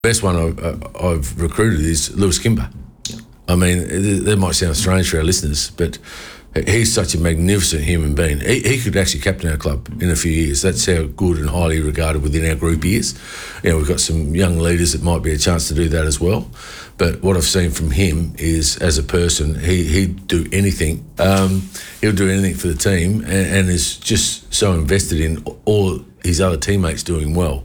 Best one I've recruited is Lewis Kimber. I mean, that might sound strange for our listeners, but he's such a magnificent human being. He could actually captain our club in a few years. That's how good and highly regarded within our group he is. We've got some young leaders that might be a chance to do that as well. But what I've seen from him is, as a person, he'd do anything. He'll do anything for the team, and is just so invested in all his other teammates doing well.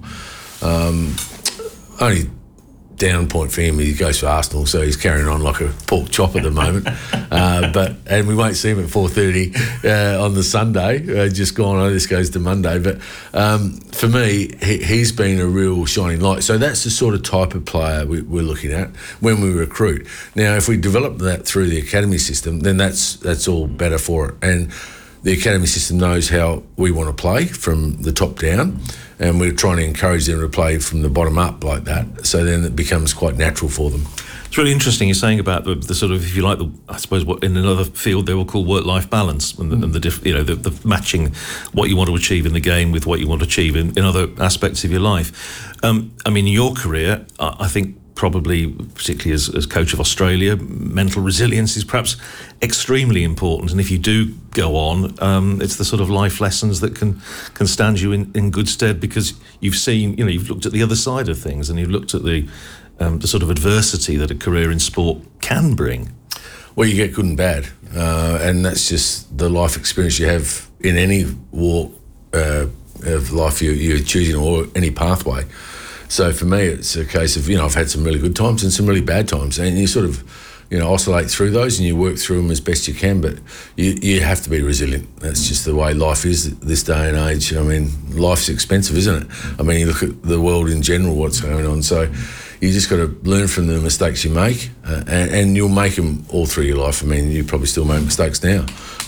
Only down point for him, he goes for Arsenal, so he's carrying on like a pork chop at the moment. And we won't see him at 4:30 on the Sunday. Just gone. This goes to Monday. But for me, he's been a real shining light. So that's the sort of type of player we're looking at when we recruit. Now, if we develop that through the academy system, then that's all better for it. And the academy system knows how we want to play from the top down, and we're trying to encourage them to play from the bottom up like that. So then it becomes quite natural for them. It's really interesting you're saying about the sort of, if you like, I suppose what in another field they will call work-life balance, and the matching what you want to achieve in the game with what you want to achieve in other aspects of your life. I mean, in your career, I think probably, particularly as coach of Australia, mental resilience is perhaps extremely important. And if you do go on, it's the sort of life lessons that can stand you in good stead, because you've seen, you've looked at the other side of things, and you've looked at the sort of adversity that a career in sport can bring. Well, you get good and bad, and that's just the life experience you have in any walk of life you're choosing, or any pathway. So for me, it's a case of, I've had some really good times and some really bad times, and you sort of, oscillate through those, and you work through them as best you can, but you have to be resilient. That's just the way life is this day and age. I mean, life's expensive, isn't it? I mean, you look at the world in general, what's going on. So you just got to learn from the mistakes you make, and you'll make them all through your life. I mean, you probably still make mistakes now.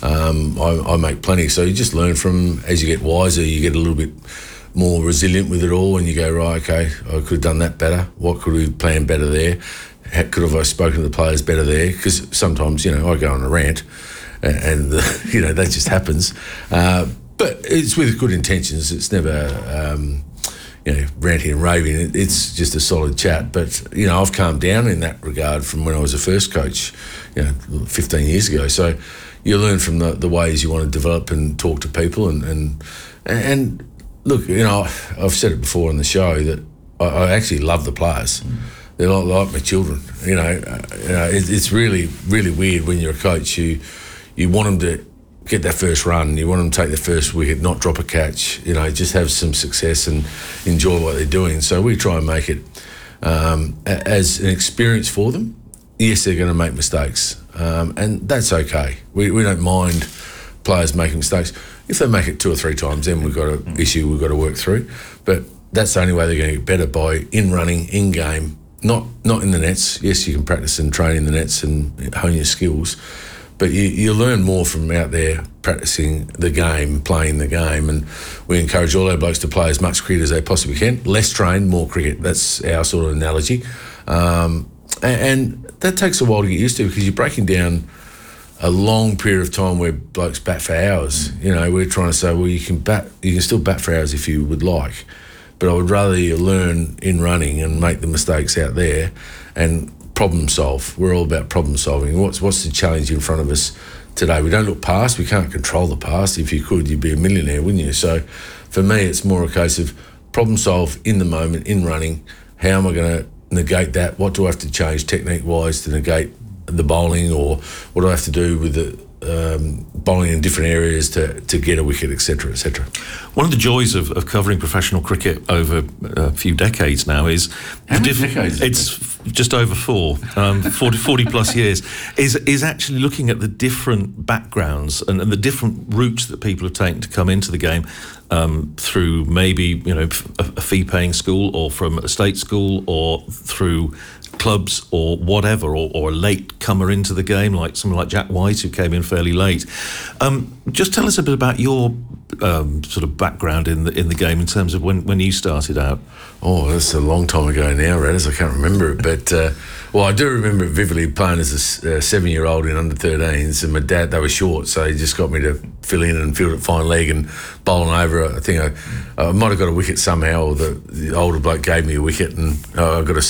I make plenty. So you just learn from, as you get wiser, you get a little bit more resilient with it all, and you go, right, okay, I could have done that better. What could we have planned better there? How could have I spoken to the players better there? Because sometimes, I go on a rant, and that just happens. But it's with good intentions. It's never, ranting and raving. It's just a solid chat. But, I've calmed down in that regard from when I was a first coach, 15 years ago. So you learn from the ways you want to develop and talk to people, and look, I've said it before on the show that I actually love the players. They're like my children. It's really, really weird when you're a coach. You want them to get their first run. You want them to take their first wicket, not drop a catch. Just have some success and enjoy what they're doing. So we try and make it as an experience for them. Yes, they're going to make mistakes, and that's okay. We don't mind players making mistakes. If they make it 2 or 3 times, then we've got an issue we've got to work through. But that's the only way they're going to get better, by in running, in game, not in the nets. Yes, you can practice and train in the nets and hone your skills, but you learn more from out there practicing the game, playing the game, and we encourage all our blokes to play as much cricket as they possibly can. Less trained, more cricket. That's our sort of analogy. And that takes a while to get used to, because you're breaking down a long period of time where blokes bat for hours. We're trying to say, well, you can still bat for hours if you would like, but I would rather you learn in running and make the mistakes out there and problem solve. We're all about problem solving. What's the challenge in front of us today? We don't look past. We can't control the past. If you could, you'd be a millionaire, wouldn't you? So for me, it's more a case of problem solve in the moment, in running. How am I going to negate that? What do I have to change technique-wise to negate the bowling, or what do I have to do with the bowling in different areas to get a wicket, etc., etc. One of the joys of covering professional cricket over a few decades now is how many decades? It's just over 40 plus years. Is actually looking at the different backgrounds and the different routes that people have taken to come into the game, through maybe a fee-paying school, or from a state school, or through clubs or whatever, or a late comer into the game, like someone like Jack White, who came in fairly late. Just tell us a bit about your sort of background in the game in terms of when you started out. Oh, that's a long time ago now, Radders. I can't remember it, but well, I do remember it vividly, playing as a 7-year-old in under-13s, and my dad, they were short, so he just got me to fill in and field at fine leg and bowling over. I think I might have got a wicket somehow, or the older bloke gave me a wicket, and I got a